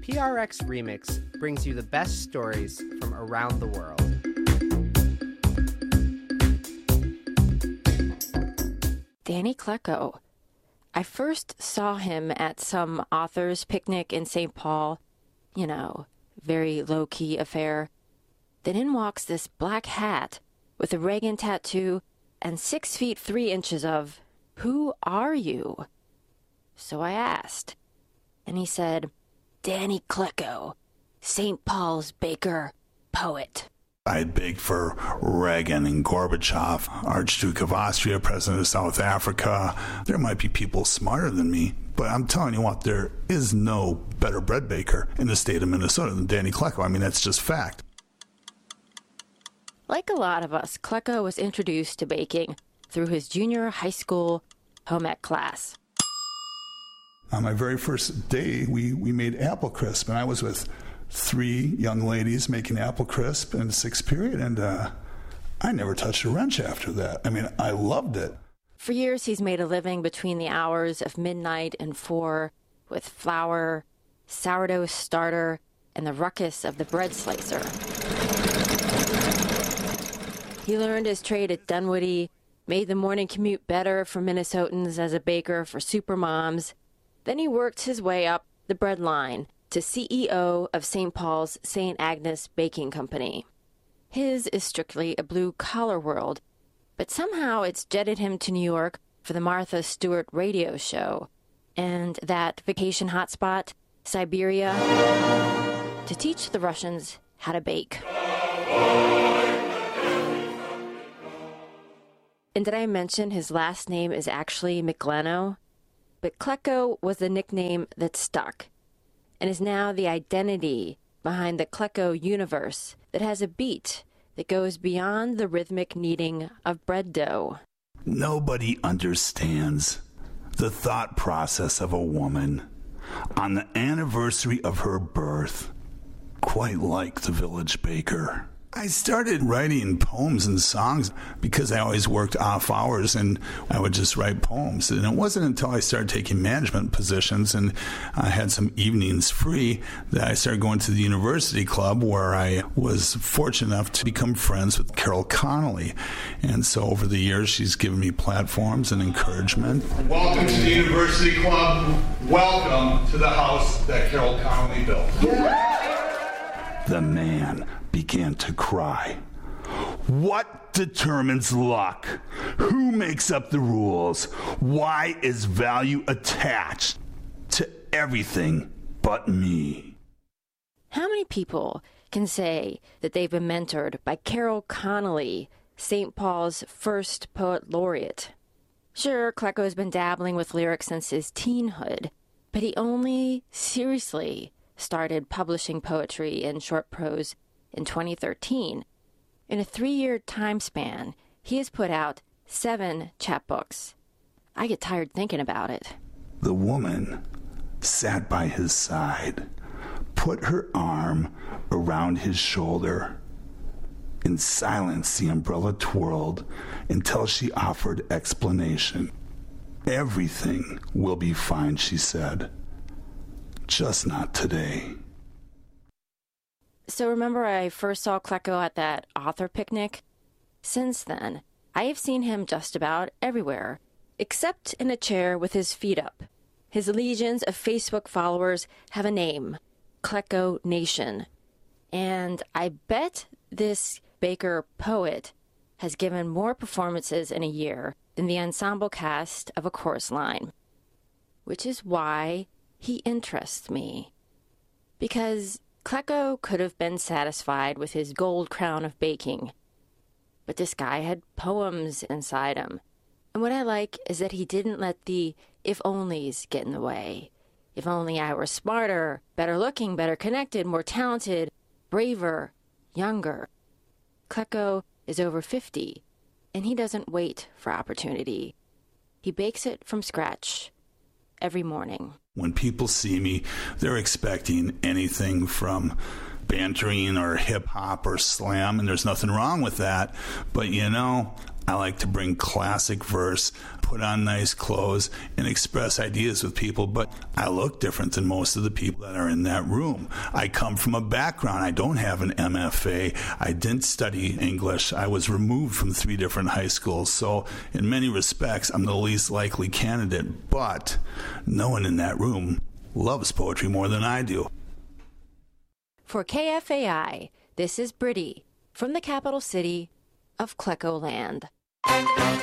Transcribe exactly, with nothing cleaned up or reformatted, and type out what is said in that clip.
P R X Remix brings you the best stories from around the world. Danny Klecko. I first saw him at some author's picnic in Saint Paul. You know, very low-key affair. Then in walks this black hat with a Reagan tattoo and six feet three inches of, "Who are you?" So I asked, and he said, "Danny Klecko, Saint Paul's baker, poet." I had baked for Reagan and Gorbachev, Archduke of Austria, President of South Africa. There might be people smarter than me, but I'm telling you what, there is no better bread baker in the state of Minnesota than Danny Klecko. I mean, that's just fact. Like a lot of us, Klecko was introduced to baking through his junior high school home ec class. On my very first day, we, we made apple crisp, and I was with three young ladies making apple crisp in the sixth period, and uh, I never touched a wrench after that. I mean, I loved it. For years, he's made a living between the hours of midnight and four with flour, sourdough starter, and the ruckus of the bread slicer. He learned his trade at Dunwoody, made the morning commute better for Minnesotans as a baker for supermoms. Then he worked his way up the bread line to C E O of Saint Paul's Saint Agnes Baking Company. His is strictly a blue-collar world, but somehow it's jetted him to New York for the Martha Stewart radio show and that vacation hotspot, Siberia, to teach the Russians how to bake. And did I mention his last name is actually McLeno? But Klecko was the nickname that stuck and is now the identity behind the Klecko universe that has a beat that goes beyond the rhythmic kneading of bread dough. Nobody understands the thought process of a woman on the anniversary of her birth quite like the Village Baker. I started writing poems and songs because I always worked off hours and I would just write poems. And it wasn't until I started taking management positions and I had some evenings free that I started going to the University Club, where I was fortunate enough to become friends with Carol Connolly. And so over the years, she's given me platforms and encouragement. Welcome to the University Club. Welcome to the house that Carol Connolly built. The man began to cry. What determines luck? Who makes up the rules? Why is value attached to everything but me? How many people can say that they've been mentored by Carol Connolly, Saint Paul's first poet laureate? Sure, Klecko has been dabbling with lyrics since his teenhood, but he only seriously started publishing poetry in short prose in twenty thirteen. In a three-year time span, he has put out seven chapbooks. I get tired thinking about it. The woman sat by his side, put her arm around his shoulder. In silence, the umbrella twirled until she offered explanation. Everything will be fine, she said. Just not today. So remember I first saw Klecko at that author picnic? Since then, I have seen him just about everywhere, except in a chair with his feet up. His legions of Facebook followers have a name, Klecko Nation. And I bet this baker poet has given more performances in a year than the ensemble cast of a chorus line. Which is why he interests me. Because Klecko could have been satisfied with his gold crown of baking, but this guy had poems inside him. And what I like is that he didn't let the if-onlys get in the way. If only I were smarter, better looking, better connected, more talented, braver, younger. Klecko is over fifty, and he doesn't wait for opportunity. He bakes it from scratch every morning. When people see me, they're expecting anything from bantering or hip-hop or slam, and there's nothing wrong with that. But, you know, I like to bring classic verse, put on nice clothes, and express ideas with people, but I look different than most of the people that are in that room. I come from a background. I don't have an M F A. I didn't study English. I was removed from three different high schools, so in many respects, I'm the least likely candidate, but no one in that room loves poetry more than I do. For K F A I, this is Brittany from the capital city of Klecko Land.